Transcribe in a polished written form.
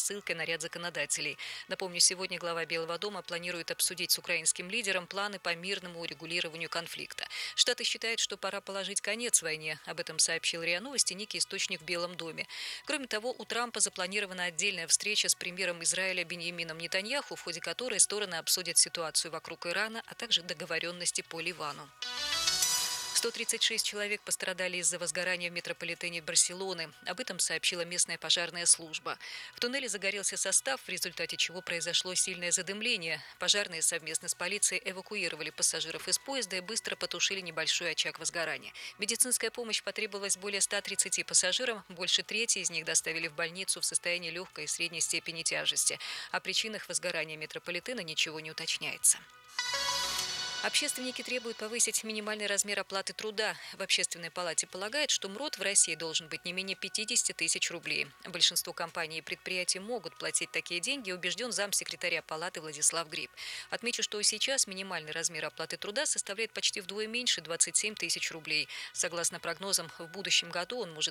ссылкой на ряд законодателей. Напомню, сегодня глава Белого дома планирует обсудить с украинским лидером планы по мирному урегулированию конфликта. Штаты считают, что пора положить конец войне. Об этом сообщил РИА Новости некий источник в Белом доме. Кроме того, у Трампа запланирована отдельная встреча с премьером Израиля Биньямином Нетаньяху, в ходе которой стороны обсудят ситуацию вокруг Ирана, а также договоренности по Ливану. 136 человек пострадали из-за возгорания в метрополитене Барселоны. Об этом сообщила местная пожарная служба. В туннеле загорелся состав, в результате чего произошло сильное задымление. Пожарные совместно с полицией эвакуировали пассажиров из поезда и быстро потушили небольшой очаг возгорания. Медицинская помощь потребовалась более 130 пассажирам. Больше трети из них доставили в больницу в состоянии легкой и средней степени тяжести. О причинах возгорания метрополитена ничего не уточняется. Общественники требуют повысить минимальный размер оплаты труда. В Общественной палате полагают, что МРОТ в России должен быть не менее 50 тысяч рублей. Большинство компаний и предприятий могут платить такие деньги, убежден замсекретаря палаты Владислав Гриб. Отмечу, что сейчас минимальный размер оплаты труда составляет почти вдвое меньше – 27 тысяч рублей. Согласно прогнозам, в будущем году он может